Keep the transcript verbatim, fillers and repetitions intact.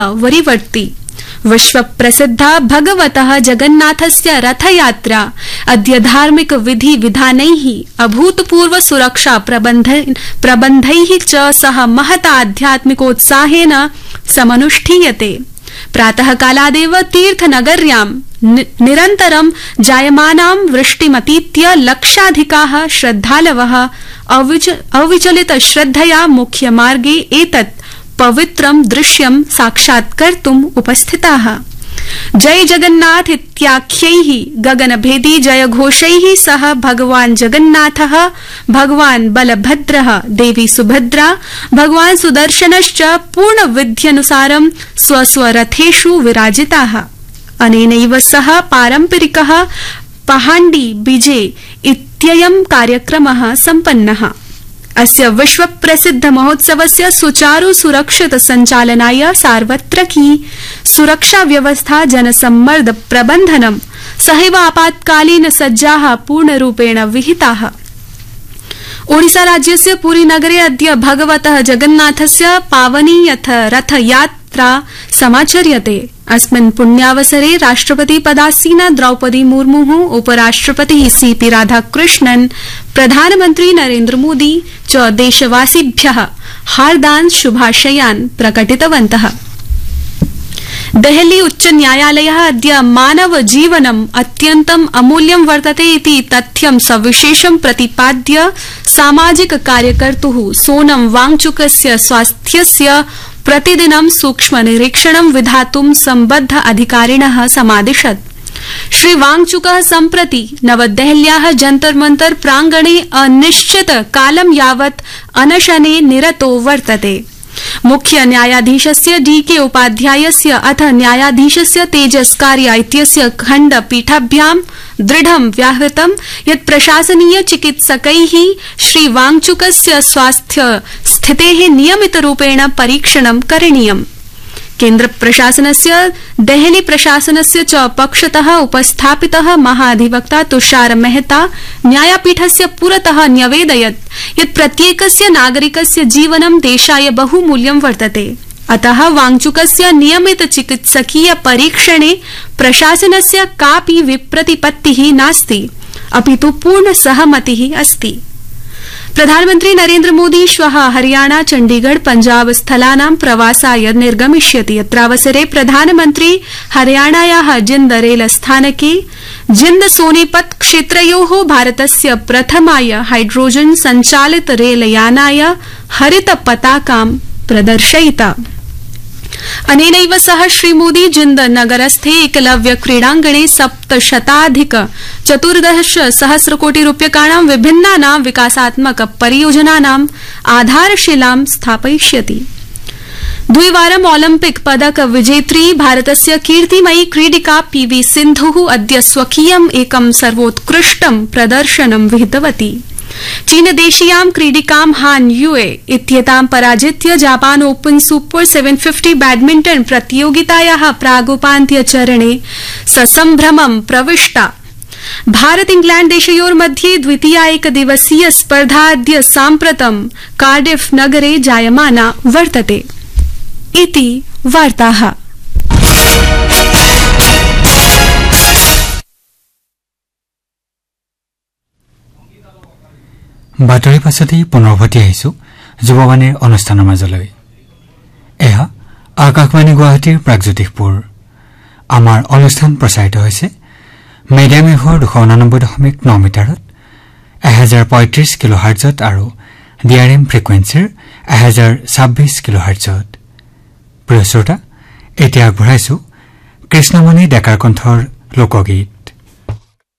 वरीवर्ति विश्व प्रसिद्धा भगवतः जगन्नाथस्य रथयात्रा अद्य धार्मिक विधि विधानैः अभूतपूर्व सुरक्षा प्रबन्धैः च सह महता आध्यात्मिकोत्साहेन समनुष्ठीयते। प्रातः कालादेव तीर्थनगर्यां निरन्तरं जायमानां वृष्टिमतीत्य लक्षाधिकाः श्रद्धालवः अविचलित श्रद्धया मुख्यमार्गे एतत् पवित्रं दृश्यं साक्षात्कर्तुम् उपस्थिताः। जय जगन्नाथ इत्याख्यैः गगनभेदी जयघोषैः सह भगवान् जगन्नाथः, भगवान् बलभद्रः, देवी सुभद्रा, भगवान् सुदर्शनश्च पूर्णविध्यनुसारं स्वस्वरथेषु विराजिताः। अनेनैव सह पारम्परिकः पहाण्डी बीजे इत्ययं कार्यक्रमः सम्पन्नः। अस्य विश्व प्रसिद्ध महोत्सवस्य सुचारु सुरक्षित संचालनाय सार्वत्रकी सुरक्षा व्यवस्था जनसम्मर्द प्रबन्धनं सहैव आपातकालीन सज्जाः पूर्णरूपेण विहिताः। ओडिसा राज्यस्य पुरी नगरे अद्य भगवतः जगन्नाथस्य पावनी यथ रथयात्रा समाचर्यते। अस्मिन् पुण्यावसरे राष्ट्रपति पदासीना द्रौपदी मुर्मुः, उपराष्ट्रपतिः सीपी राधाकृष्णन्, प्रधानमन्त्री नरेन्द्र मोदी च देशवासिभ्यः हार्दान् शुभाशयान् प्रकटितवन्तः। देहली उच्च न्यायालयः अद्य मानव जीवनम् अत्यन्तम् अमूल्यं वर्तते इति तथ्यं सविशेषं प्रतिपाद्य सामाजिक कार्यकर्तुः सोनम वांगचुकस्य स्वास्थ्यस्य प्रतिदिनं सूक्ष्म निरीक्षणं विधातुं सम्बद्ध अधिकारिणः समादिशत्। श्री वांगचुकः सम्प्रति नवदेहल्याः जन्तर मंतर प्रांगणे अनिश्चित कालं यावत् अनशने निरतो वर्तते। मुख्य न्यायाधीशस्य डी के उपाध्यायस्य अथ न्यायाधीशस्य तेजस कार्या इत्यस्य खण्डपीठाभ्यां दृढं व्याहृतं यत् प्रशासनीय चिकित्सकैः श्री वांगचुकस्य स्वास्थ्य स्थितेः नियमितरूपेण परीक्षणं करणीयम्। केन्द्र प्रशासनस्य देहली प्रशासनस्य च पक्षतः उपस्थापितः महाधिवक्ता तुषार मेहता न्यायपीठस्य पुरतः न्यवेदयत् यत् प्रत्येकस्य नागरिकस्य जीवनं देशाय बहुमूल्यं वर्तते। अतः वांगचुकस्य नियमित चिकित्सकीय परीक्षणे प्रशासनस्य कापि विप्रतिपत्तिः नास्ति, अपितु पूर्ण सहमतिः अस्ति। प्रधानमन्त्री नरेन्द्र मोदी श्वः हरियाणा, चण्डीगढ़, पञ्जाब स्थलानां प्रवासाय निर्गमिष्यति। अत्रावसरे प्रधानमन्त्री हरियाणायाः जिन्द रेलस्थानके जिन्द सोनीपत क्षेत्रयोः भारतस्य प्रथमाय हाइड्रोजन सञ्चालित रेलयानाय हरित पताकां प्रदर्शयिता। अनेनैव सह श्रीमोदी जिन्द नगरस्थे एकलव्य क्रीडांगणे सप्तशताधिक चतुर्दश सहस्र कोटि रूप्यकाणां विभिन्नानां विकासात्मक परियोजनानां आधारशिलां स्थापयिष्यति। द्विवारं ओलम्पिक पदक विजेत्री भारतस्य कीर्तिमयी क्रीडिका पीवी सिन्धुः अद्य स्वकीयम् एकं सर्वोत्कृष्टं प्रदर्शनं विहितवती। चीनदेशीयां क्रीडिकां हान युए इत्येतां पराजित्य Japan open super seven fifty badminton प्रतियोगितायाः प्रागुपान्त्यचरणे ससम्भ्रमं प्रविष्टा। Bharat England देशयोर्मध्ये द्वितीया एकदिवसीय स्पर्धा अद्य साम्प्रतं कार्डिफ नगरे जायमाना वर्तते। इति वार्ताः। বাতৰি পাছতে পুনৰ উভতি আহিছো যুৱবাণীৰ অনুষ্ঠানৰ মাজলৈ। এয়া আকাশবাণী গুৱাহাটীৰ প্ৰাগজ্যোতিষপুৰ। আমাৰ অনুষ্ঠান প্ৰচাৰিত হৈছে মিডিয়াম ৱেভৰ দুশ ঊনানব্বৈ দশমিক ন মিটাৰত এহেজাৰ পঁয়ত্ৰিশ কিলো হাৰ্টজত আৰু ডি আৰ এম ফ্ৰিকুৱেঞ্চিৰ এহেজাৰ ছাব্বিছ কিলো হাৰ্টজত। প্ৰিয় শ্ৰোতা, এতিয়া আগবঢ়াইছো কৃষ্ণমণি ডেকাৰ কণ্ঠৰ লোকগীত।